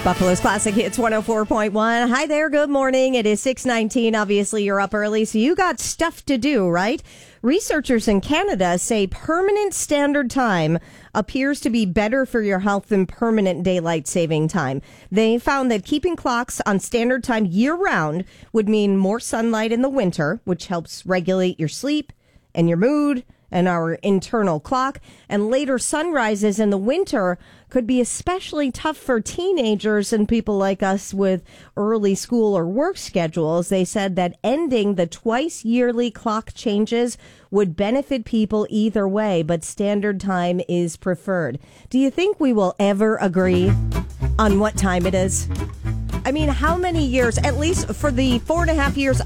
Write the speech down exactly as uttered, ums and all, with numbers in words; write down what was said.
Buffalo's Classic Hits one oh four point one. Hi there, good morning. It is six nineteen. Obviously, you're up early, so you got stuff to do, right? Researchers in Canada say permanent standard time appears to be better for your health than permanent daylight saving time. They found that keeping clocks on standard time year-round would mean more sunlight in the winter, which helps regulate your sleep and your mood and our internal clock. And later sunrises in the winter could be especially tough for teenagers and people like us with early school or work schedules. They said that ending the twice yearly clock changes would benefit people either way, but standard time is preferred. Do you think we will ever agree on what time it is? I mean, how many years, at least for the four and a half years